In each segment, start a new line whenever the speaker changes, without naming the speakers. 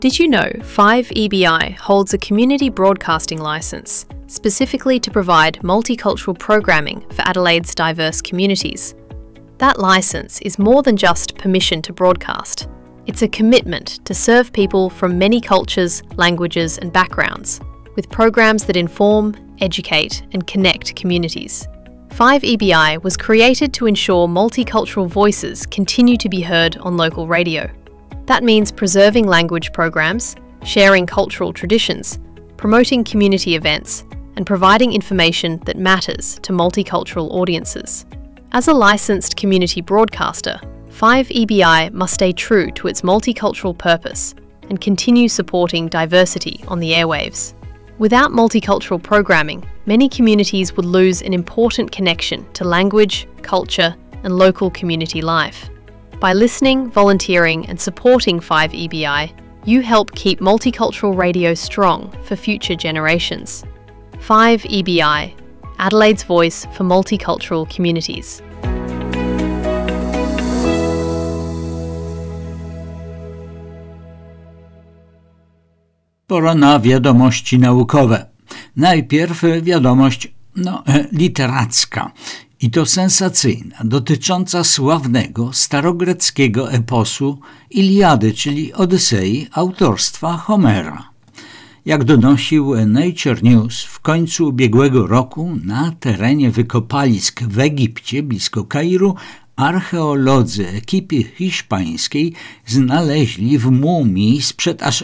Did you know 5EBI holds a community broadcasting license specifically to provide multicultural programming for Adelaide's diverse communities? That license is more than just permission to broadcast. It's a commitment to serve people from many cultures, languages and backgrounds, with programs that inform, educate and connect communities. 5EBI was created to ensure multicultural voices continue to be heard on local radio. That means preserving language programs, sharing cultural traditions, promoting community events, and providing information that matters to multicultural audiences. As a licensed community broadcaster, 5EBI must stay true to its multicultural purpose and continue supporting diversity on the airwaves. Without multicultural programming, many communities would lose an important connection to language, culture, and local community life. By listening, volunteering, and supporting 5EBI, you help keep multicultural radio strong for future generations. 5EBI, Adelaide's voice for multicultural communities.
Pora na wiadomości naukowe. Najpierw wiadomość literacka. I to sensacyjna, dotycząca sławnego starogreckiego eposu Iliady, czyli Odysei autorstwa Homera. Jak donosił Nature News, w końcu ubiegłego roku na terenie wykopalisk w Egipcie blisko Kairu archeolodzy ekipy hiszpańskiej znaleźli w mumii sprzed aż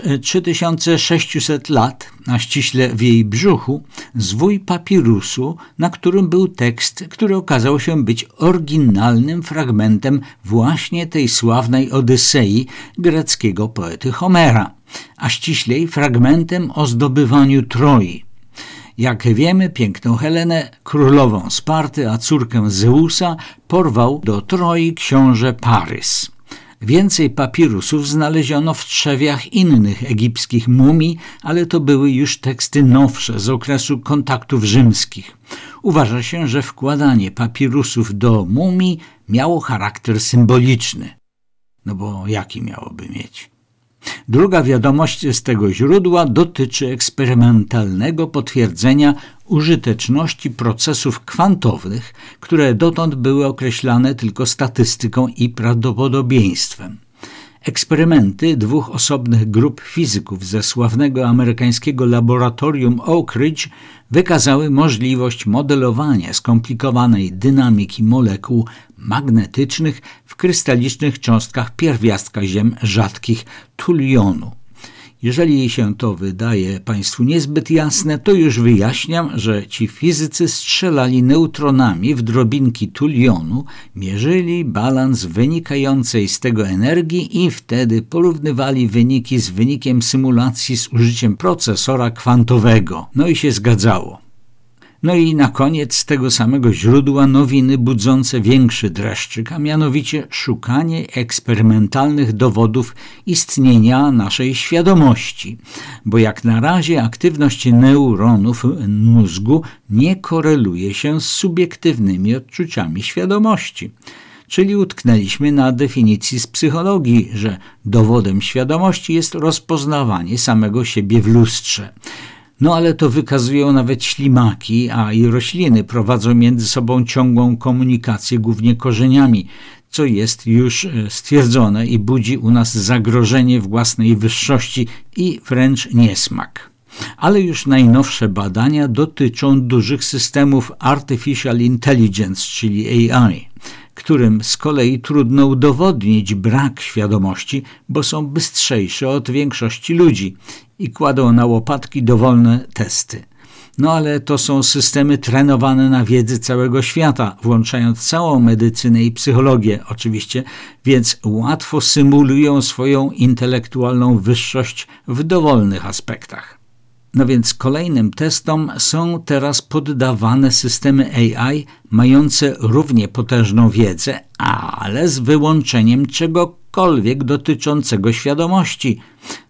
3600 lat, a ściśle w jej brzuchu, zwój papirusu, na którym był tekst, który okazał się być oryginalnym fragmentem właśnie tej sławnej Odysei greckiego poety Homera, a ściślej fragmentem o zdobywaniu Troi. Jak wiemy, piękną Helenę, królową Sparty, a córkę Zeusa porwał do Troi książę Parys. Więcej papirusów znaleziono w trzewiach innych egipskich mumii, ale to były już teksty nowsze z okresu kontaktów rzymskich. Uważa się, że wkładanie papirusów do mumii miało charakter symboliczny. No bo jaki miałoby mieć? Druga wiadomość z tego źródła dotyczy eksperymentalnego potwierdzenia użyteczności procesów kwantowych, które dotąd były określane tylko statystyką i prawdopodobieństwem. Eksperymenty dwóch osobnych grup fizyków ze sławnego amerykańskiego laboratorium Oak Ridge wykazały możliwość modelowania skomplikowanej dynamiki molekuł magnetycznych w krystalicznych cząstkach pierwiastka ziem rzadkich tulionu. Jeżeli się to wydaje Państwu niezbyt jasne, to już wyjaśniam, że ci fizycy strzelali neutronami w drobinki tulionu, mierzyli balans wynikającej z tego energii i wtedy porównywali wyniki z wynikiem symulacji z użyciem procesora kwantowego. No i się zgadzało. No i na koniec z tego samego źródła nowiny budzące większy dreszczyk, a mianowicie szukanie eksperymentalnych dowodów istnienia naszej świadomości, bo jak na razie aktywność neuronów mózgu nie koreluje się z subiektywnymi odczuciami świadomości. Czyli utknęliśmy na definicji z psychologii, że dowodem świadomości jest rozpoznawanie samego siebie w lustrze. No ale to wykazują nawet ślimaki, a i rośliny prowadzą między sobą ciągłą komunikację głównie korzeniami, co jest już stwierdzone i budzi u nas zagrożenie własnej wyższości i wręcz niesmak. Ale już najnowsze badania dotyczą dużych systemów Artificial Intelligence, czyli AI, którym z kolei trudno udowodnić brak świadomości, bo są bystrzejsze od większości ludzi i kładą na łopatki dowolne testy. No ale to są systemy trenowane na wiedzy całego świata, włączając całą medycynę i psychologię oczywiście, więc łatwo symulują swoją intelektualną wyższość w dowolnych aspektach. No więc kolejnym testom są teraz poddawane systemy AI mające równie potężną wiedzę, ale z wyłączeniem czegokolwiek dotyczącego świadomości.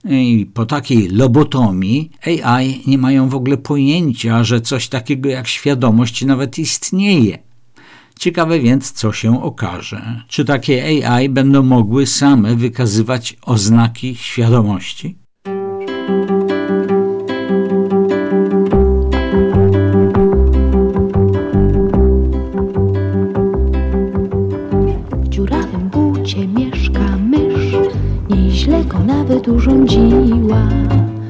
I po takiej lobotomii AI nie mają w ogóle pojęcia, że coś takiego jak świadomość nawet istnieje. Ciekawe więc, co się okaże. Czy takie AI będą mogły same wykazywać oznaki świadomości?
W dziurawym bucie mieszka mysz, nieźle go nawet urządziła.